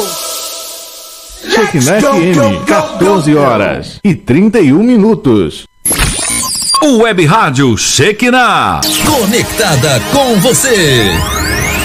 Shekinah FM, 14 horas e 31 minutos. O Web Rádio Shekinah, conectada com você.